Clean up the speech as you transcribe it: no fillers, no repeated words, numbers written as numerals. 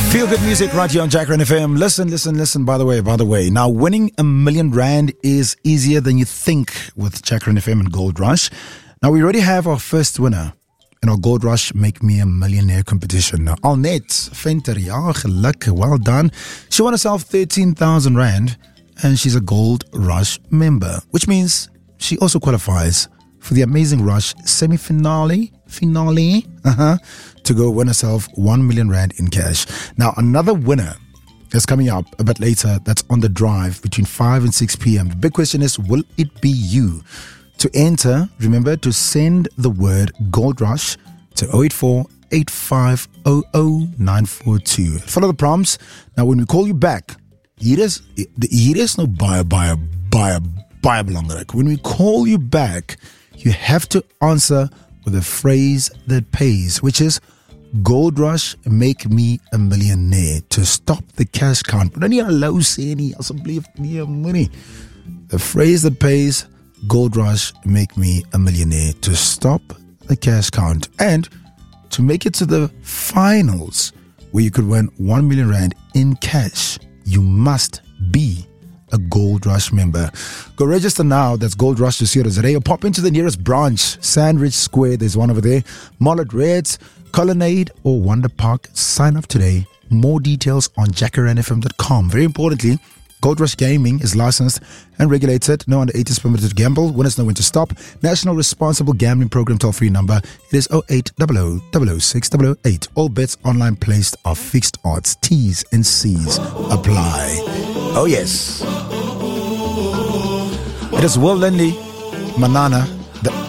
Feel good music right here on Jacaranda FM. Listen. By the way. Now, winning R1 million is easier than you think with Jacaranda FM and Gold Rush. Now, we already have our first winner in our Gold Rush Make Me a Millionaire competition. Now, Alnet Venter, ja, geluk, well done. She won herself 13,000 Rand and she's a Gold Rush member, which means she also qualifies for the Amazing Rush semi-finale to go win herself 1 million Rand in cash. Now, another winner is coming up a bit later. That's on the drive between 5 and 6 p.m. The big question is, will it be you? To enter, remember to send the word Gold Rush to 084 8500 942. Follow the prompts. Now, when we call you back, hier is no baie belangrik. When we call you back, you have to answer with a phrase that pays, which is Gold Rush Make Me a Millionaire, to stop the cash count. But nie hallo sê nie, asseblief nie moenie. The phrase that pays, Gold Rush Make Me a Millionaire, to stop the cash count and to make it to the finals where you could win 1 million Rand in cash. You must be a Gold Rush member. Go register now. That's Gold Rush to see it or pop into the nearest branch, Sandridge Square. There's one over there. Mullet Reds, Colonnade or Wonder Park. Sign up today. More details on jacarandafm.com. Very importantly, Gold Rush Gaming is licensed and regulated. No under 18 permitted to gamble. Winners know when to stop. National Responsible Gambling Program toll-free number. It is 0800 006 008. All bets online placed are fixed odds. T's and C's apply. Oh yes. It is Will Lindley, Manana, the